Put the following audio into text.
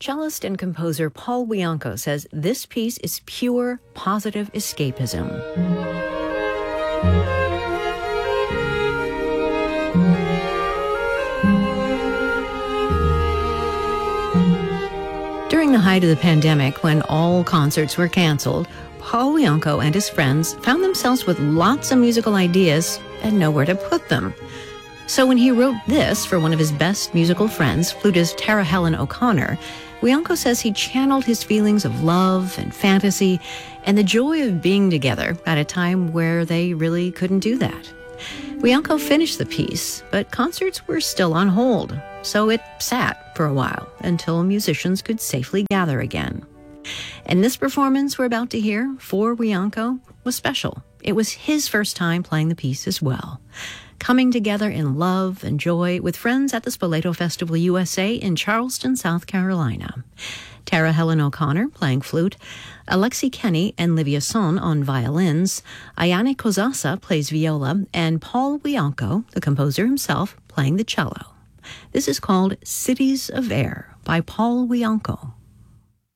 Cellist and composer Paul Wianco says this piece is pure, positive escapism. During the height of the pandemic, when all concerts were canceled, Paul Wianco and his friends found themselves with lots of musical ideas and nowhere to put them. So when he wrote this for one of his best musical friends, flutist Tara Helen O'Connor, Wianco says he channeled his feelings of love and fantasy and the joy of being together at a time where they really couldn't do that. Wianco finished the piece, but concerts were still on hold, so it sat for a while until musicians could safely gather again. And this performance we're about to hear for Wianco was special. It was his first time playing the piece as well. Coming together in love and joy with friends at the Spoleto Festival USA in Charleston, South Carolina. Tara Helen O'Connor playing flute, Alexi Kenny and Livia Son on violins, Ayane Kozasa plays viola, and Paul Wianco, the composer himself, playing the cello. This is called Cities of Air by Paul Wianco.